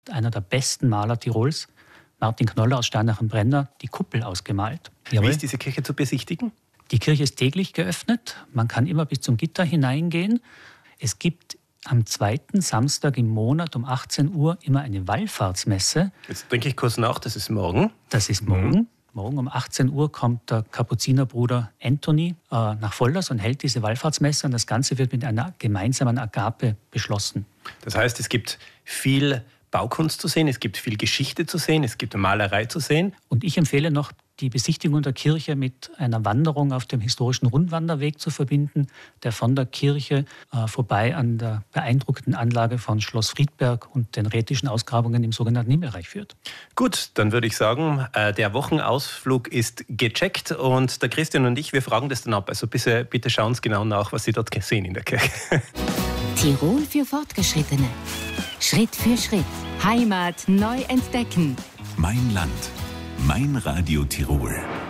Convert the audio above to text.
einer der besten Maler Tirols, Martin Knoller aus Steinach am Brenner, die Kuppel ausgemalt. Wie ist diese Kirche zu besichtigen? Die Kirche ist täglich geöffnet. Man kann immer bis zum Gitter hineingehen. Es gibt am 2. Samstag im Monat um 18 Uhr immer eine Wallfahrtsmesse. Jetzt denke ich kurz nach, das ist morgen. Das ist morgen. Morgen um 18 Uhr kommt der Kapuzinerbruder Anthony nach Vollers und hält diese Wallfahrtsmesse. Und das Ganze wird mit einer gemeinsamen Agape beschlossen. Das heißt, es gibt viel Baukunst zu sehen, es gibt viel Geschichte zu sehen, es gibt Malerei zu sehen. Und ich empfehle noch, die Besichtigung der Kirche mit einer Wanderung auf dem historischen Rundwanderweg zu verbinden, der von der Kirche vorbei an der beeindruckenden Anlage von Schloss Friedberg und den rätischen Ausgrabungen im sogenannten Himmelreich führt. Gut, dann würde ich sagen, der Wochenausflug ist gecheckt und der Christian und ich, wir fragen das dann ab. Also bitte schauen Sie genau nach, was Sie dort sehen in der Kirche. Tirol für Fortgeschrittene. Schritt für Schritt. Heimat neu entdecken. Mein Land. Mein Radio Tirol.